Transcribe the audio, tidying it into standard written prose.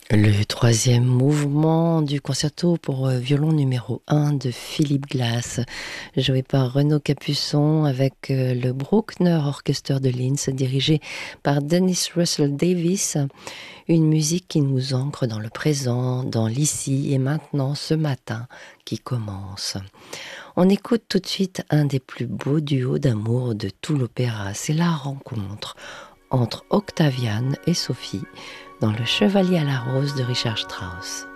Le troisième mouvement du concerto pour violon numéro 1 de Philip Glass, joué par Renaud Capuçon avec le Bruckner Orchestra de Linz, dirigé par Dennis Russell Davis. Une musique qui nous ancre dans le présent, dans l'ici et maintenant, ce matin qui commence. On écoute tout de suite un des plus beaux duos d'amour de tout l'opéra. C'est la rencontre entre Octavian et Sophie dans Le Chevalier à la rose de Richard Strauss.